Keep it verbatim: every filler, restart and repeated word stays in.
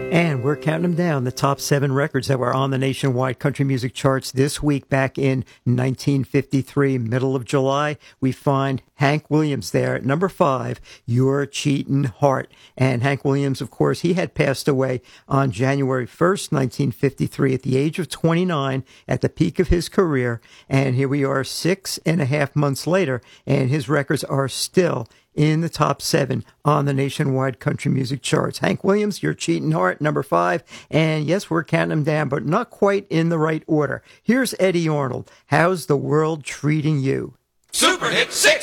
And we're counting them down, the top seven records that were on the nationwide country music charts this week back in nineteen fifty-three, middle of July. We find Hank Williams there at number five, Your Cheatin' Heart. And Hank Williams, of course, he had passed away on January first, nineteen fifty-three, at the age of twenty-nine, at the peak of his career. And here we are six and a half months later, and his records are still in the top seven on the nationwide country music charts. Hank Williams, Your Cheatin' Heart, number five. And yes, we're counting them down, but not quite in the right order. Here's Eddie Arnold. How's the world treating you? Super Hit six.